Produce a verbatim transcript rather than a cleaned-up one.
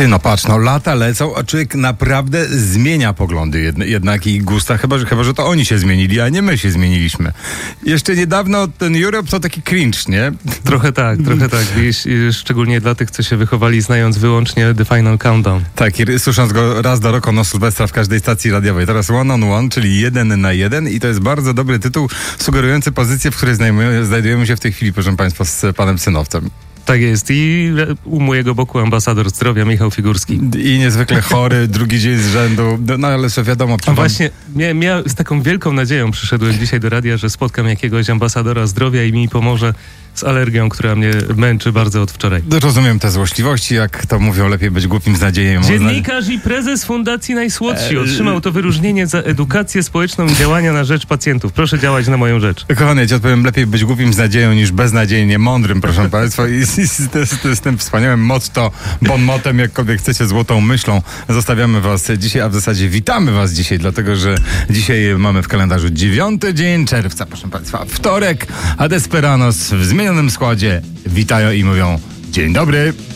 Ty, no patrz, no lata lecą, a człowiek naprawdę zmienia poglądy jed, jednak i gusta, chyba że, chyba, że to oni się zmienili, a nie my się zmieniliśmy. Jeszcze niedawno ten Europe to taki cringe, nie? Trochę tak, trochę tak. I szczególnie dla tych, co się wychowali znając wyłącznie The Final Countdown. Tak, i słysząc go raz do roku na Sylwestra w każdej stacji radiowej. Teraz One on One, czyli jeden na jeden, i to jest bardzo dobry tytuł sugerujący pozycję, w której znajdujemy, znajdujemy się w tej chwili, proszę państwa, z panem Synowcem. Tak jest. I u mojego boku ambasador zdrowia Michał Figurski. I niezwykle chory, drugi dzień z rzędu, no ale co wiadomo... A właśnie, mia, mia, z taką wielką nadzieją przyszedłem dzisiaj do radia, że spotkam jakiegoś ambasadora zdrowia i mi pomoże z alergią, która mnie męczy bardzo od wczoraj. Rozumiem te złośliwości, jak to mówią, lepiej być głupim z nadzieją. Dziennikarz i prezes Fundacji Najsłodsi otrzymał to wyróżnienie za edukację społeczną i działania na rzecz pacjentów. Proszę działać na moją rzecz. Kochany, ja ci odpowiem, lepiej być głupim z nadzieją niż beznadziejnie mądrym, proszę państwa. I, i z, z, z tym wspaniałym motto, bon motem, jakkolwiek chcecie, złotą myślą, zostawiamy was dzisiaj, a w zasadzie witamy was dzisiaj, dlatego że dzisiaj mamy w kalendarzu dziewiąty dzień czerwca, proszę państwa, wtorek, a Desperanos w zmienionym składzie witają i mówią dzień dobry.